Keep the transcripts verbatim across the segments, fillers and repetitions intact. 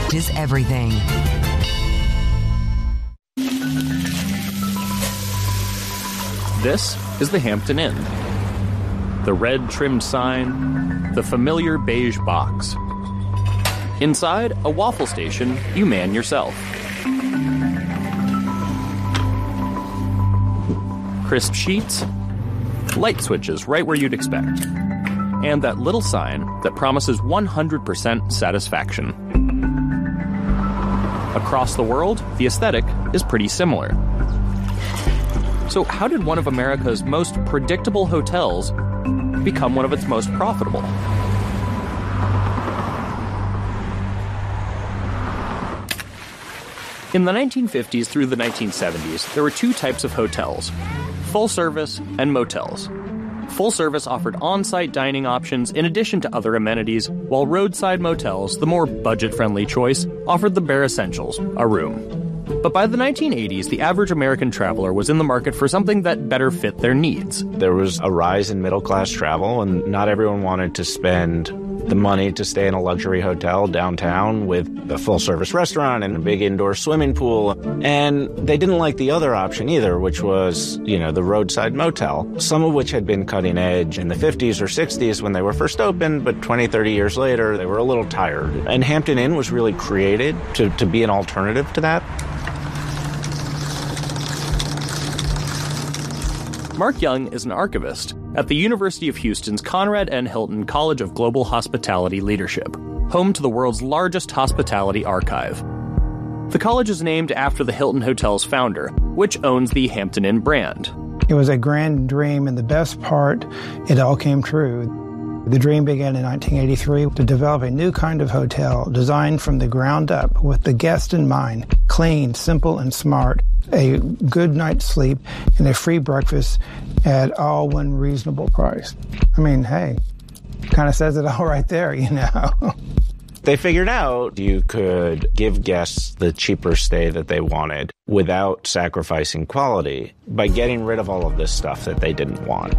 is everything. This is the Hampton Inn. The red trimmed sign, the familiar beige box. Inside, a waffle station you man yourself. Crisp sheets, light switches right where you'd expect, and that little sign that promises one hundred percent satisfaction. Across the world, the aesthetic is pretty similar. So how did one of America's most predictable hotels become one of its most profitable? In the nineteen fifties through the nineteen seventies, there were two types of hotels: full service and motels. Full service offered on-site dining options in addition to other amenities, while roadside motels, the more budget-friendly choice, offered the bare essentials, a room. But by the nineteen eighties, the average American traveler was in the market for something that better fit their needs. There was a rise in middle-class travel, and not everyone wanted to spend the money to stay in a luxury hotel downtown with a full-service restaurant and a big indoor swimming pool. And they didn't like the other option either, which was, you know, the roadside motel, some of which had been cutting edge in the fifties or sixties when they were first opened, but twenty, thirty years later, they were a little tired. And Hampton Inn was really created to, to be an alternative to that. Mark Young is an archivist at the University of Houston's Conrad N. Hilton College of Global Hospitality Leadership, home to the world's largest hospitality archive. The college is named after the Hilton Hotel's founder, which owns the Hampton Inn brand. It was a grand dream, and the best part, it all came true. The dream began in nineteen eighty-three to develop a new kind of hotel designed from the ground up with the guest in mind, clean, simple, and smart, a good night's sleep, and a free breakfast at all one reasonable price. I mean, hey, kind of says it all right there, you know. They figured out you could give guests the cheaper stay that they wanted without sacrificing quality by getting rid of all of this stuff that they didn't want.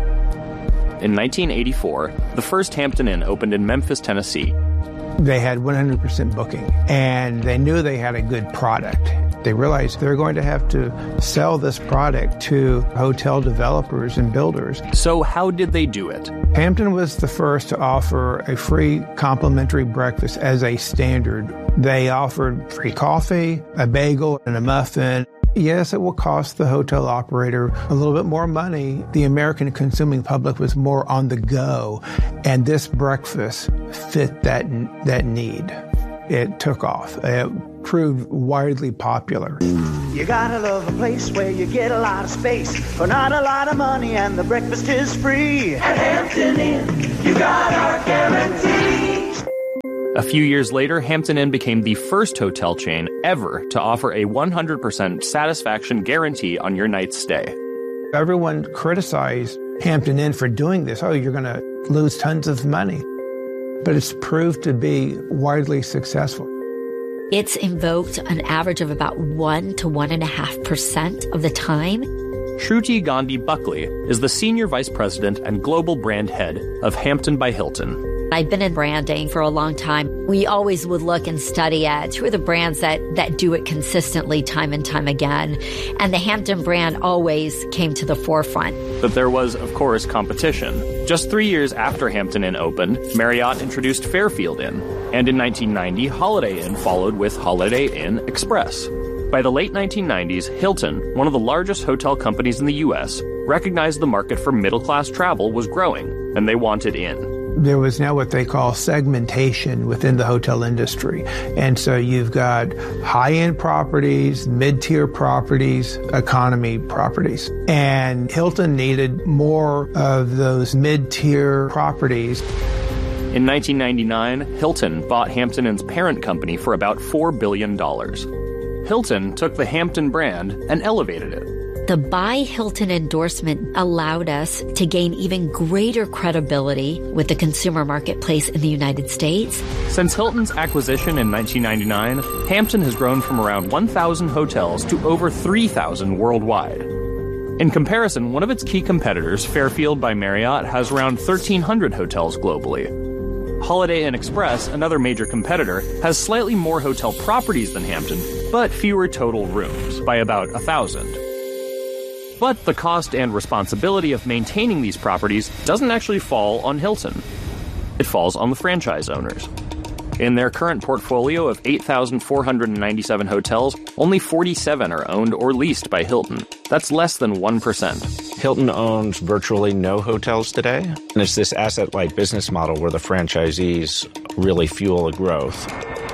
In nineteen eighty-four, the first Hampton Inn opened in Memphis, Tennessee. They had one hundred percent booking, and they knew they had a good product. They realized they were going to have to sell this product to hotel developers and builders. So how did they do it? Hampton was the first to offer a free complimentary breakfast as a standard. They offered free coffee, a bagel, and a muffin. Yes, it will cost the hotel operator a little bit more money. The American consuming public was more on the go, and this breakfast fit that that need. It took off. It proved widely popular. You gotta love a place where you get a lot of space for not a lot of money, and the breakfast is free. At Hampton Inn, you got our guarantee. A few years later, Hampton Inn became the first hotel chain ever to offer a one hundred percent satisfaction guarantee on your night's stay. Everyone criticized Hampton Inn for doing this. Oh, you're going to lose tons of money. But it's proved to be widely successful. It's invoked an average of about one to one and a half percent of the time. Shruti Gandhi Buckley is the Senior Vice President and Global Brand Head of Hampton by Hilton. I've been in branding for a long time. We always would look and study at who are the brands that, that do it consistently time and time again. And the Hampton brand always came to the forefront. But there was, of course, competition. Just three years after Hampton Inn opened, Marriott introduced Fairfield Inn. And in nineteen ninety, Holiday Inn followed with Holiday Inn Express. By the late nineteen nineties, Hilton, one of the largest hotel companies in the U S, recognized the market for middle-class travel was growing, and they wanted in. There was now what they call segmentation within the hotel industry. And so you've got high-end properties, mid-tier properties, economy properties. And Hilton needed more of those mid-tier properties. In nineteen ninety-nine, Hilton bought Hampton Inn's parent company for about four billion dollars. Hilton took the Hampton brand and elevated it. The By Hilton endorsement allowed us to gain even greater credibility with the consumer marketplace in the United States. Since Hilton's acquisition in nineteen ninety-nine, Hampton has grown from around one thousand hotels to over three thousand worldwide. In comparison, one of its key competitors, Fairfield by Marriott, has around thirteen hundred hotels globally. Holiday Inn Express, another major competitor, has slightly more hotel properties than Hampton, but fewer total rooms, by about a thousand. But the cost and responsibility of maintaining these properties doesn't actually fall on Hilton. It falls on the franchise owners. In their current portfolio of eight thousand four hundred ninety-seven hotels, only forty-seven are owned or leased by Hilton. That's less than one percent. Hilton owns virtually no hotels today, and it's this asset-light business model where the franchisees really fuel the growth.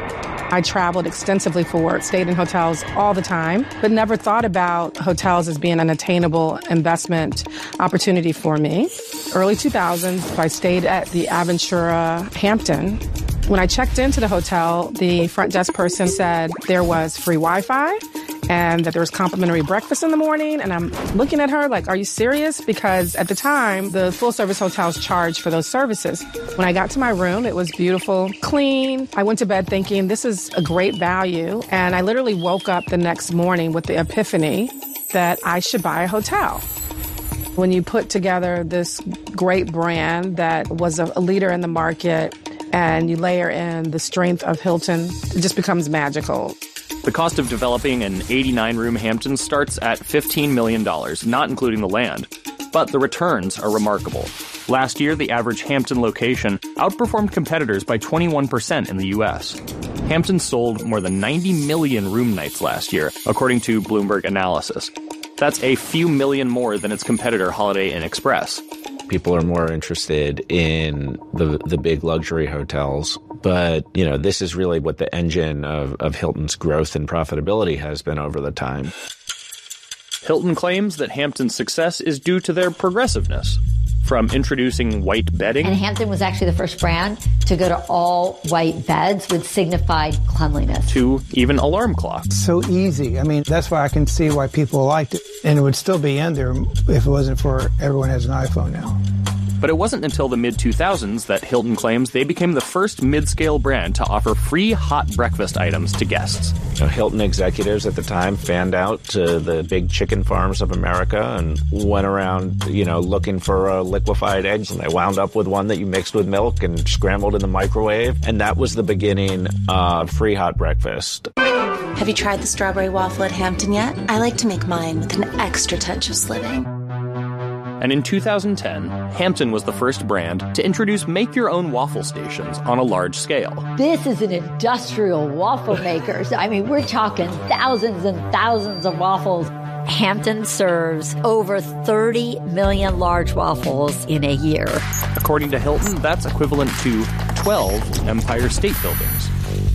I traveled extensively for work, stayed in hotels all the time, but never thought about hotels as being an attainable investment opportunity for me. Early two thousands, I stayed at the Aventura Hampton. When I checked into the hotel, the front desk person said there was free Wi-Fi and that there was complimentary breakfast in the morning. And I'm looking at her like, are you serious? Because at the time, the full-service hotels charged for those services. When I got to my room, it was beautiful, clean. I went to bed thinking this is a great value. And I literally woke up the next morning with the epiphany that I should buy a hotel. When you put together this great brand that was a, a leader in the market, and you layer in the strength of Hilton, it just becomes magical. The cost of developing an eighty-nine room Hampton starts at fifteen million dollars, not including the land. But the returns are remarkable. Last year, the average Hampton location outperformed competitors by twenty-one percent in the U S. Hampton sold more than ninety million room nights last year, according to Bloomberg Analysis. That's a few million more than its competitor Holiday Inn Express. People are more interested in the the big luxury hotels. But, you know, this is really what the engine of, of Hilton's growth and profitability has been over the time. Hilton claims that Hampton's success is due to their progressiveness. From introducing white bedding. And Hampton was actually the first brand to go to all white beds with signified cleanliness. To even alarm clocks. So easy. I mean, that's why I can see why people liked it. And it would still be in there if it wasn't for everyone has an iPhone now. But it wasn't until the mid two thousands that Hilton claims they became the first mid-scale brand to offer free hot breakfast items to guests. You know, Hilton executives at the time fanned out to the big chicken farms of America and went around, you know, looking for uh, liquefied eggs, and they wound up with one that you mixed with milk and scrambled in the microwave. And that was the beginning of free hot breakfast. Have you tried the strawberry waffle at Hampton yet? I like to make mine with an extra touch of sliving. And in two thousand ten, Hampton was the first brand to introduce make-your-own waffle stations on a large scale. This is an industrial waffle maker. I mean, we're talking thousands and thousands of waffles. Hampton serves over thirty million large waffles in a year. According to Hilton, that's equivalent to twelve Empire State Buildings.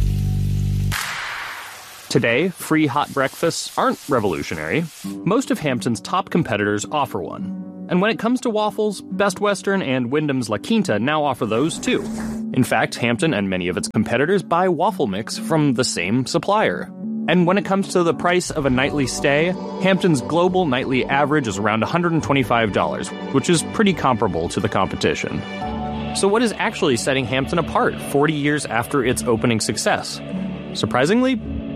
Today, free hot breakfasts aren't revolutionary. Most of Hampton's top competitors offer one. And when it comes to waffles, Best Western and Wyndham's La Quinta now offer those too. In fact, Hampton and many of its competitors buy waffle mix from the same supplier. And when it comes to the price of a nightly stay, Hampton's global nightly average is around one hundred twenty-five dollars, which is pretty comparable to the competition. So what is actually setting Hampton apart forty years after its opening success? Surprisingly,